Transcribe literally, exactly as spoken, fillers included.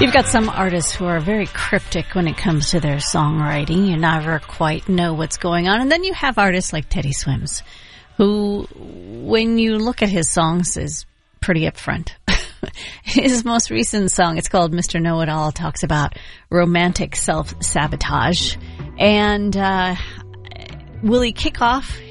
You've got some artists who are very cryptic when it comes to their songwriting. You never quite know what's going on. And then you have artists like Teddy Swims, who, when you look at his songs, is pretty upfront. His most recent song, it's called Mister Know-It-All, talks about romantic self-sabotage. And uh, will he kick off